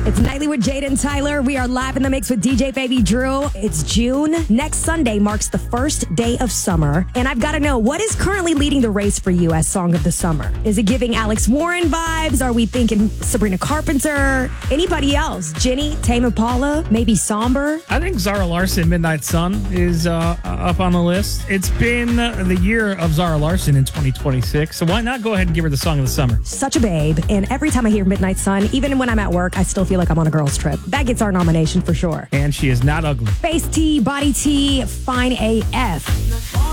It's Nightly with Jade and Tyler. We are live in the mix with DJ Baby Drew. It's June. Next Sunday marks the first day of summer. And I've got to know, what is currently leading the race for you as Song of the Summer? Is it giving Alex Warren vibes? Are we thinking Sabrina Carpenter? Anybody else? Jenny, Tame Impala, maybe Somber? I think Zara Larsson, Midnight Sun, is up on the list. It's been the year of Zara Larsson in 2026, so why not go ahead and give her the Song of the Summer? Such a babe. And every time I hear Midnight Sun, even when I'm at work, I still feel like I'm on a girl's trip. That gets our nomination for sure. And she is not ugly. Face T, Body T, Fine AF.